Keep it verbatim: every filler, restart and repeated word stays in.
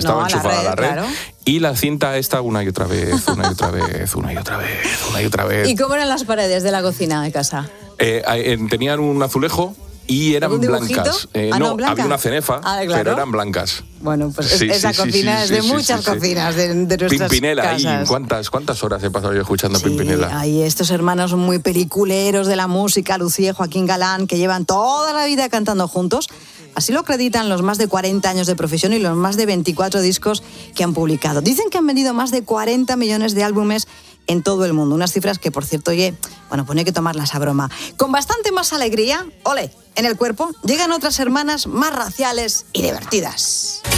estaba no, enchufada a la red. A la red claro. Y la cinta esta una y otra vez, una y otra vez, una y otra vez, una y otra vez. ¿Y cómo eran las paredes de la cocina de casa? Eh, eh, tenían un azulejo y eran blancas. Eh, ah, no, no blanca. había una cenefa, ah, claro. pero eran blancas. Bueno, pues sí, esa sí, cocina sí, es de sí, muchas sí, sí, cocinas de, de nuestras Pimpinela, casas. ¿y cuántas, cuántas horas he pasado yo escuchando sí, Pimpinela? Hay estos hermanos muy peliculeros de la música, Lucía y Joaquín Galán, que llevan toda la vida cantando juntos. Así lo acreditan los más de cuarenta años de profesión y los más de veinticuatro discos que han publicado. Dicen que han vendido más de cuarenta millones de álbumes en todo el mundo. Unas cifras que, por cierto, oye, bueno, pues no hay que tomarlas a broma. Con bastante más alegría, ole, en el cuerpo, llegan otras hermanas más raciales y divertidas.